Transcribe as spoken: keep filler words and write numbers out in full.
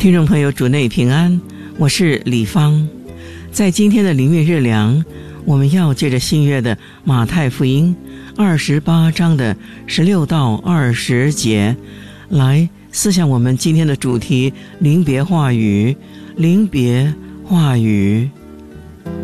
听众朋友，主内平安，我是李芳。在今天的灵运日粮，我们要借着新约的马太福音二十八章的十六到二十节来思想我们今天的主题：临别话语。临别话语。